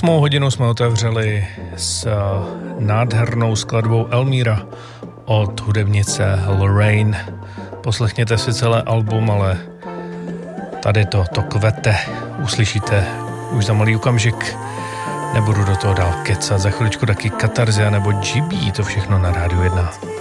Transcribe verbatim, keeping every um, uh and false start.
Osmou hodinu jsme otevřeli s nádhernou skladbou Elmíra od hudebnice Lorraine. Poslechněte si celé album, ale tady to, to kvete, uslyšíte už za malý okamžik. Nebudu do toho dál kecat, za chviličku taky Katarzia nebo G B, to všechno na Rádiu jedna.